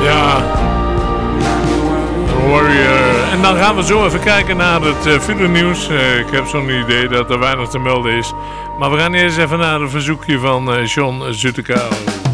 Ja. Warrior. En dan gaan we zo even kijken naar het file nieuws. Ik heb zo'n idee dat er weinig te melden is. Maar we gaan eerst even naar een verzoekje van John Zuttekaal.